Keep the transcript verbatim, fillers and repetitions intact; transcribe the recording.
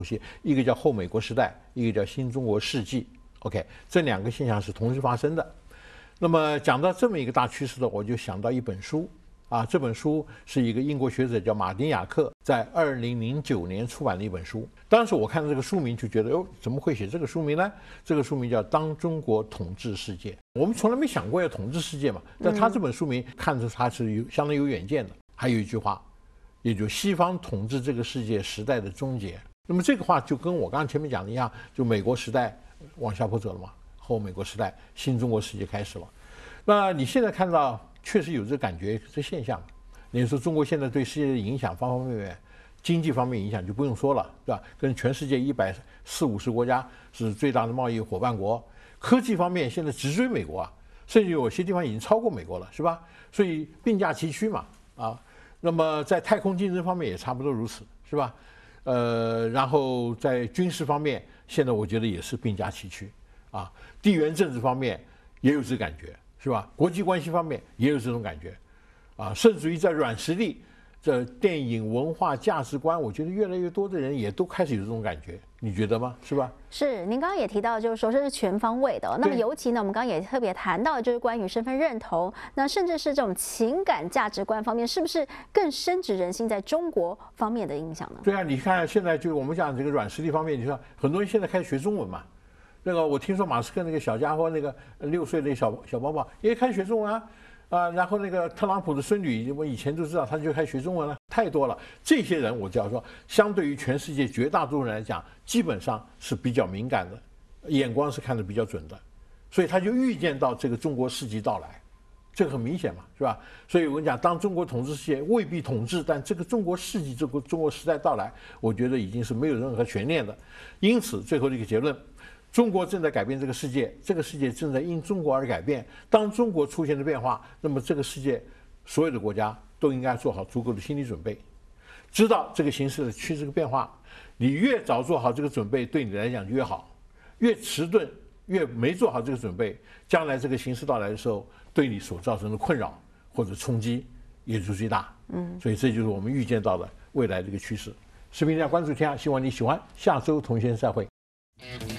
一个叫后美国时代，一个叫新中国世纪。OK， 这两个现象是同时发生的。那么讲到这么一个大趋势呢，我就想到一本书啊，这本书是一个英国学者叫马丁雅克在二零零九年出版的一本书。当时我看到这个书名就觉得，哦，怎么会写这个书名呢？这个书名叫《当中国统治世界》。我们从来没想过要统治世界嘛，但他这本书名看着他是有相当有远见的。还有一句话，也就西方统治这个世界时代的终结。那么这个话就跟我刚刚前面讲的一样，就美国时代往下坡走了嘛，后美国时代，新中国世界开始了。那你现在看到确实有这感觉，这现象。你说中国现在对世界的影响方方面面，经济方面影响就不用说了，对吧？跟全世界一百四五十国家是最大的贸易伙伴国。科技方面现在直追美国啊，甚至有些地方已经超过美国了，是吧？所以并驾齐驱嘛，啊。那么在太空竞争方面也差不多如此，是吧？呃，然后在军事方面，现在我觉得也是并驾齐驱，啊，地缘政治方面也有这感觉，是吧？国际关系方面也有这种感觉，啊，甚至于在软实力、这电影文化价值观，我觉得越来越多的人也都开始有这种感觉，你觉得吗？是吧？ 是，您刚刚也提到，就是说这是全方位的、哦。那么尤其呢，我们刚刚也特别谈到，就是关于身份认同，那甚至是这种情感价值观方面，是不是更深植人心在中国方面的影响呢？ 对啊，你看现在就我们讲这个软实力方面，你说很多人现在开始学中文嘛。那个我听说马斯克那个小家伙，那个六岁的小小宝宝也开始学中文啊。啊，然后那个特朗普的孙女，我以前都知道，他就开始学中文了，太多了。这些人，我就要说，相对于全世界绝大多数人来讲，基本上是比较敏感的，眼光是看得比较准的，所以他就预见到这个中国世纪到来，这个很明显嘛，是吧？所以我跟你讲，当中国统治世界未必统治，但这个中国世纪，这个中国时代到来，我觉得已经是没有任何悬念的。因此，最后的一个结论。中国正在改变这个世界，这个世界正在因中国而改变。当中国出现了变化，那么这个世界所有的国家都应该做好足够的心理准备，知道这个形势的趋势和变化。你越早做好这个准备，对你来讲就越好；越迟钝，越没做好这个准备，将来这个形势到来的时候，对你所造成的困扰或者冲击也就最大。嗯，所以这就是我们预见到的未来这个趋势。视频量关注天下，希望你喜欢。下周同一时间再会。